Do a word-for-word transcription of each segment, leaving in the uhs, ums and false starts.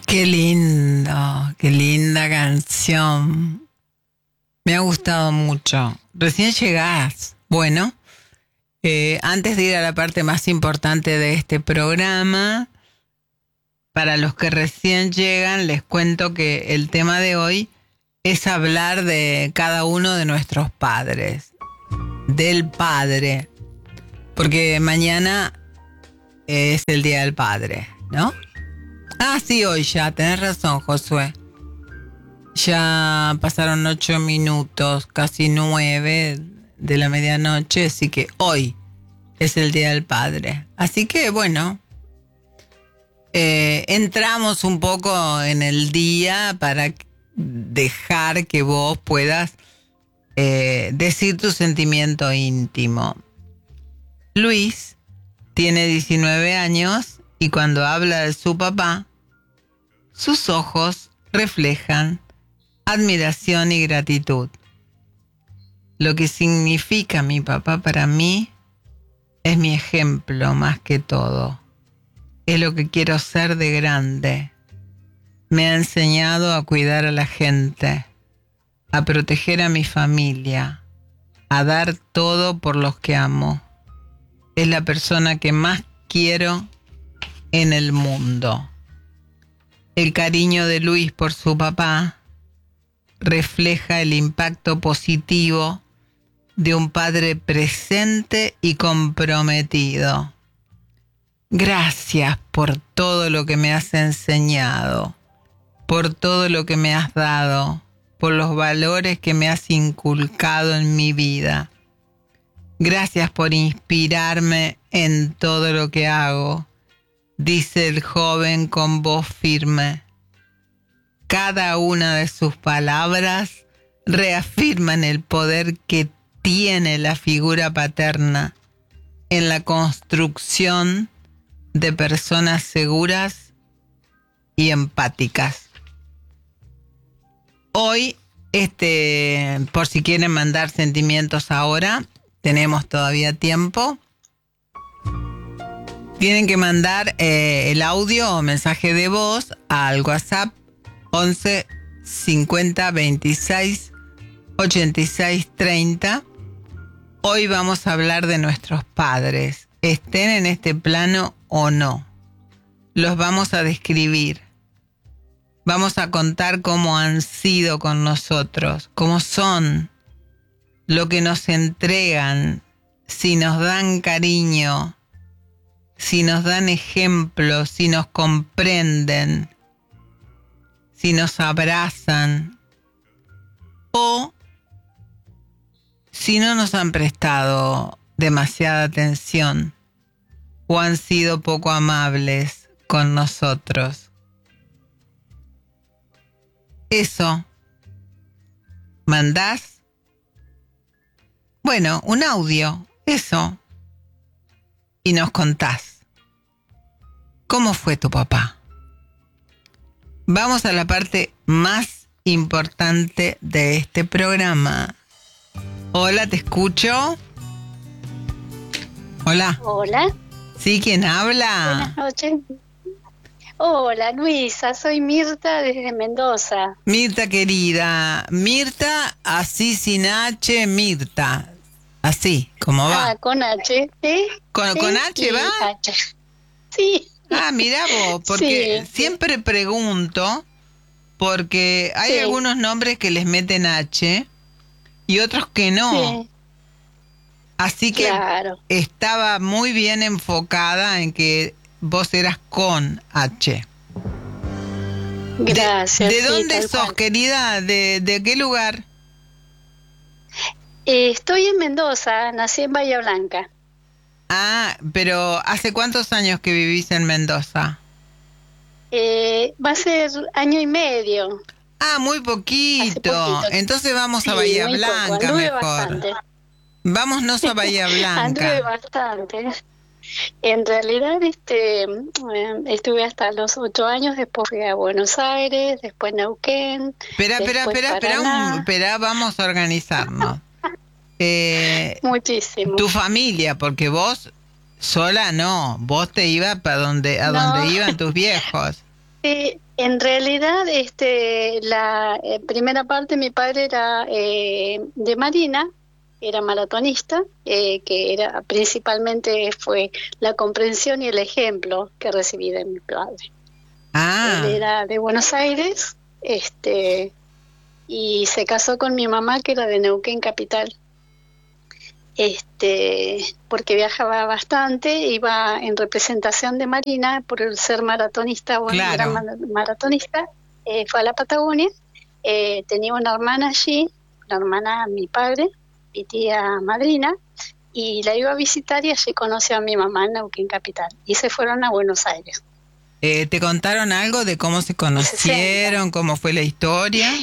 Qué lindo, qué linda canción. Me ha gustado mucho. Recién llegás. Bueno, eh, antes de ir a la parte más importante de este programa, para los que recién llegan, les cuento que el tema de hoy es hablar de cada uno de nuestros padres, del padre, porque mañana es el Día del Padre, ¿no? Ah, sí, hoy ya, tenés razón, Josué. Ya pasaron ocho minutos, casi nueve de la medianoche, así que hoy es el Día del Padre. Así que, bueno, eh, entramos un poco en el día para dejar que vos puedas eh, decir tu sentimiento íntimo. Luis tiene diecinueve años y cuando habla de su papá, sus ojos reflejan admiración y gratitud. Lo que significa mi papá para mí es mi ejemplo más que todo. Es lo que quiero ser de grande. Me ha enseñado a cuidar a la gente, a proteger a mi familia, a dar todo por los que amo. Es la persona que más quiero en el mundo. El cariño de Luis por su papá refleja el impacto positivo de un padre presente y comprometido. Gracias por todo lo que me has enseñado, por todo lo que me has dado, por los valores que me has inculcado en mi vida. Gracias por inspirarme en todo lo que hago, dice el joven con voz firme. Cada una de sus palabras reafirman el poder que tiene la figura paterna en la construcción de personas seguras y empáticas. Hoy, este, por si quieren mandar sentimientos ahora, tenemos todavía tiempo. Tienen que mandar eh, el audio o mensaje de voz al WhatsApp once cincuenta veintiséis ochenta y seis treinta. Hoy vamos a hablar de nuestros padres, estén en este plano o no. Los vamos a describir. Vamos a contar cómo han sido con nosotros, cómo son, lo que nos entregan, si nos dan cariño, si nos dan ejemplos, si nos comprenden, si nos abrazan o si no nos han prestado demasiada atención o han sido poco amables con nosotros. Eso, mandás, bueno, un audio, eso, y nos contás. ¿Cómo fue tu papá? Vamos a la parte más importante de este programa. Hola, ¿te escucho? Hola. Hola. ¿Sí? ¿Quién habla? Buenas noches. Hola, Luisa, soy Mirta desde Mendoza. Mirta, querida. Mirta, así sin H, Mirta. Así, ¿cómo va? Ah, con H, ¿sí? ¿Con, ¿Sí? con H va? H. Sí. Ah, mirá vos, porque Sí. siempre pregunto, porque hay Sí. algunos nombres que les meten H y otros que no. Sí. Así que Claro. estaba muy bien enfocada en que vos eras con H. Gracias. ¿De, de sí, dónde tal sos, cual. querida? ¿De, de qué lugar? Eh, estoy en Mendoza, nací en Bahía Blanca. Ah, pero ¿hace cuántos años que vivís en Mendoza? Eh, va a ser año y medio. Ah, muy poquito. Hace poquito. Entonces vamos Sí, a Bahía muy poco. Blanca Anduve mejor. bastante. Vámonos a Bahía Anduve Blanca. bastante. En realidad, este, eh, estuve hasta los ocho años, después fui a Buenos Aires, después Neuquén. Espera, espera, después espera, espera, Paraná. un- espera, vamos a organizarnos. Eh, Muchísimo. tu familia, porque vos sola no, vos te ibas para donde, a No. donde iban tus viejos. Sí, En realidad, este, la eh, primera parte, mi padre era eh, de Marina, era maratonista, eh, que era principalmente fue la comprensión y el ejemplo que recibí de mi padre. Él Ah, era de Buenos Aires, este, y se casó con mi mamá, que era de Neuquén Capital. Este, porque viajaba bastante, iba en representación de Marina por el ser maratonista, bueno, gran claro. maratonista, eh, fue a la Patagonia, eh, tenía una hermana allí, una hermana mi padre, mi tía madrina, y la iba a visitar y allí conoció a mi mamá en Neuquén Capital, y se fueron a Buenos Aires. Eh, ¿te contaron algo de cómo se El sesenta. conocieron, cómo fue la historia?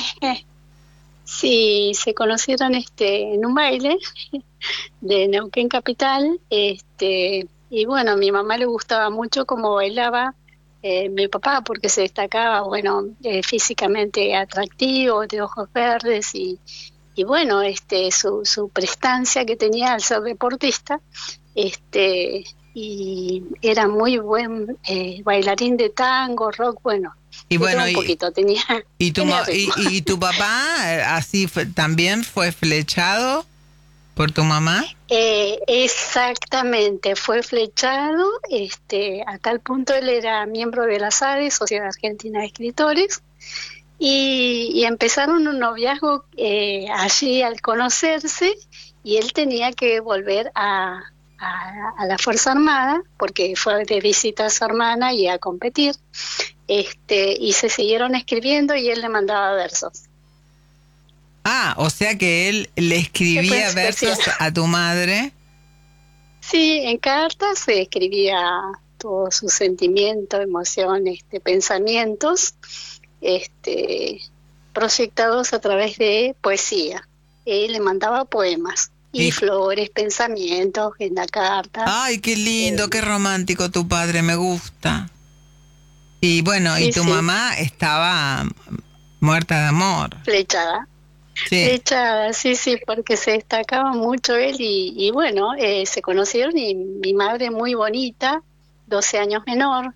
Sí, se conocieron este en un baile de Neuquén Capital, este, y bueno, a mi mamá le gustaba mucho cómo bailaba eh, mi papá, porque se destacaba, bueno, eh, físicamente atractivo, de ojos verdes, y, y bueno, este, su, su prestancia que tenía al ser deportista, este, y era muy buen eh, bailarín de tango, rock, bueno, Y de todo bueno, un y, poquito, tenía, y, tu, tenía ma- y, ritmo. y tu papá eh, así fue- también fue flechado por tu mamá. Eh, exactamente, fue flechado, este, a tal punto él era miembro de la S A D E, Sociedad Argentina de Escritores, y, y empezaron un noviazgo eh, allí al conocerse, y él tenía que volver a, a, a la Fuerza Armada, porque fue de visita a su hermana y a competir, este, y se siguieron escribiendo y él le mandaba versos. Ah, o sea que él le escribía Después decía, versos a tu madre. sí, en cartas se escribía todos sus sentimientos, emociones, este, pensamientos, este, proyectados a través de poesía. Él le mandaba poemas y Y, flores, pensamientos en la carta. ay, qué Eh, lindo, qué romántico tu padre, me gusta. Y bueno, y sí, tu sí, mamá estaba muerta de amor. flechada. Sí. Flechada, sí, sí, porque se destacaba mucho él y, y bueno, eh, se conocieron y mi madre muy bonita, doce años menor.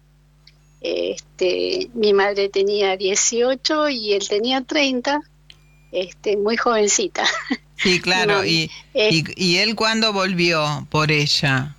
Este, mi madre tenía dieciocho y él tenía treinta, este, muy jovencita. Sí, Mi claro. mami. Y, Eh, y, y él cuando volvió por ella.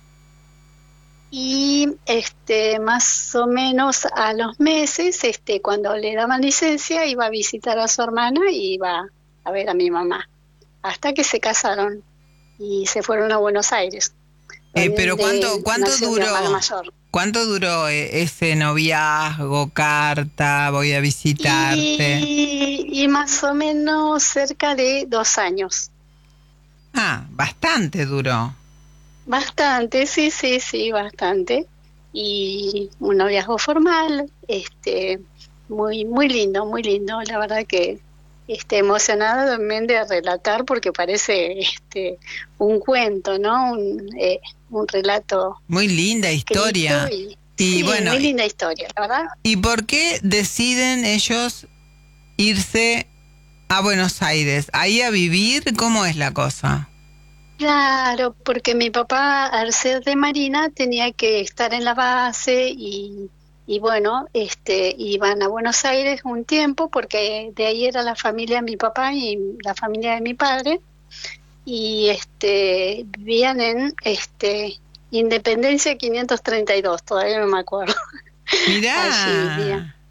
y este, más o menos a los meses, este, cuando le daban licencia, iba a visitar a su hermana y iba a ver a mi mamá, hasta que se casaron y se fueron a Buenos Aires, Eh, pero cuánto, donde cuánto nació mi hermana duró, mayor. cuánto duró eh, ese noviazgo, carta, voy a visitarte. Y, y más o menos cerca de dos años. Ah, bastante duró. Bastante, sí, sí, sí, bastante. Y un noviazgo formal, este, muy, muy lindo, muy lindo. La verdad que este, emocionada también de relatar porque parece este, un cuento, ¿no? Un, eh, un relato Muy linda escrito historia. y Y sí, bueno, muy ¿y, linda historia, la verdad. y por qué deciden ellos irse a Buenos Aires? ¿Ahí a vivir? ¿Cómo es la cosa? Claro, porque mi papá, al ser de Marina, tenía que estar en la base y, y bueno, este, iban a Buenos Aires un tiempo porque de ahí era la familia de mi papá y la familia de mi padre y este, vivían en este, Independencia quinientos treinta y dos, todavía no me acuerdo. Allí vivían. Mirá.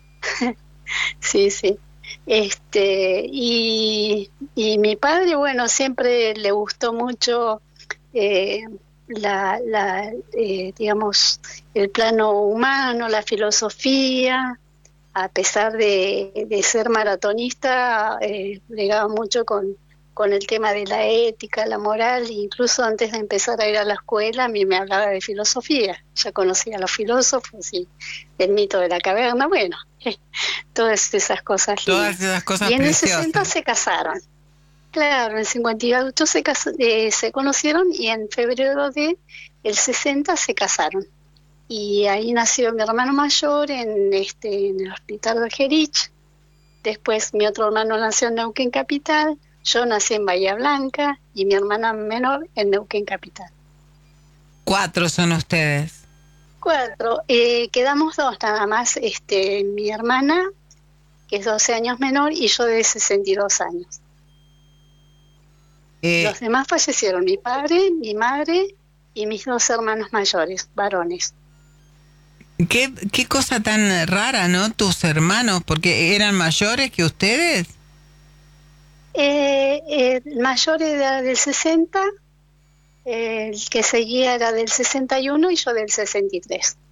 Sí, sí. Este, y, y mi padre, bueno, siempre le gustó mucho eh, la, la eh, digamos, el plano humano, la filosofía, a pesar de, de ser maratonista, eh, bregaba mucho con, con el tema de la ética, la moral, incluso antes de empezar a ir a la escuela, a mí me hablaba de filosofía, ya conocía a los filósofos y el mito de la caverna, bueno, todas esas cosas Todas lindas. esas cosas Y en el sesenta preciosas. se casaron. Claro, en el cincuenta y ocho se, cas- eh, se conocieron y en febrero de el sesenta se casaron. Y ahí nació mi hermano mayor en este en el hospital de Gerich. Después mi otro hermano nació en Neuquén Capital. Yo nací en Bahía Blanca y mi hermana menor en Neuquén Capital. Cuatro son ustedes. Cuatro. Eh, quedamos dos nada más, este, mi hermana, que es doce años menor, y yo de sesenta y dos años. Eh, Los demás fallecieron, mi padre, mi madre y mis dos hermanos mayores, varones. qué, qué cosa tan rara, ¿no? Tus hermanos, porque eran mayores que ustedes. Eh, eh, el mayor era del sesenta, eh, el que seguía era del sesenta y uno y yo del sesenta y tres.